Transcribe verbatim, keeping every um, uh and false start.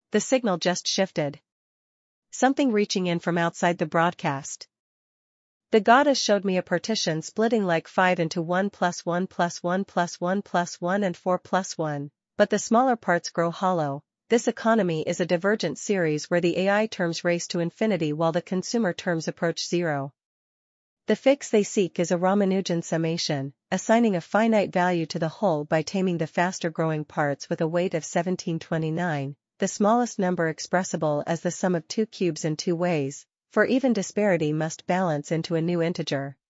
The signal just shifted. Something reaching in from outside the broadcast. The goddess showed me a partition splitting like five into one plus one plus one plus one plus one and four plus one, but the smaller parts grow hollow. This economy is a divergent series where the A I terms race to infinity while the consumer terms approach zero. The fix they seek is a Ramanujan summation, assigning a finite value to the whole by taming the faster-growing parts with a weight of seventeen twenty-nine, the smallest number expressible as the sum of two cubes in two ways, for even disparity must balance into a new integer.